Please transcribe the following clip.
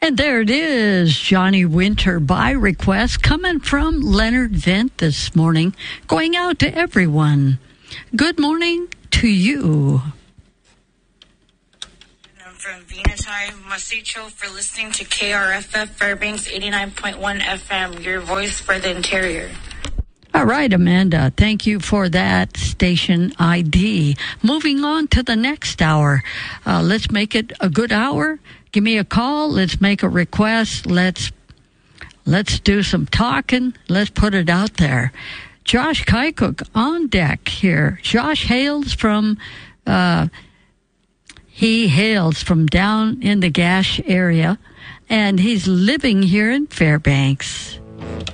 And there it is, Johnny Winter by request, coming from Leonard Vint this morning, going out to everyone. Good morning to you. I'm from Venatai, Masicho, for listening to KRFF Fairbanks 89.1 FM, your voice for the interior. All right, Amanda, thank you for that station ID. Moving on to the next hour. Let's make it a good hour. Give me a call. Let's make a request. Let's do some talking. Let's put it out there. Josh Kykuk on deck here. Josh hails from down in the Gash area, and he's living here in Fairbanks.